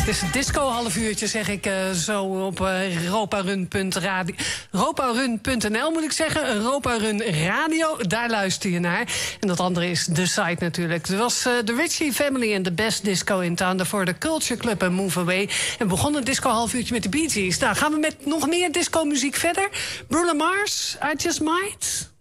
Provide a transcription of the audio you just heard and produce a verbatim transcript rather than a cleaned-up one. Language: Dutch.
Het is een disco half uurtje, zeg ik uh, zo op uh, europarun punt radio. europarun punt n l moet ik zeggen. Europa Run Radio, daar luister je naar. En dat andere is de site natuurlijk. Er was uh, de Ritchie Family en de Best Disco in Town. Daarvoor de Culture Club en Move Away. En we begonnen een disco half uurtje met de Bee Gees. Nou, gaan we met nog meer disco muziek verder. Bruno Mars, I Just Might.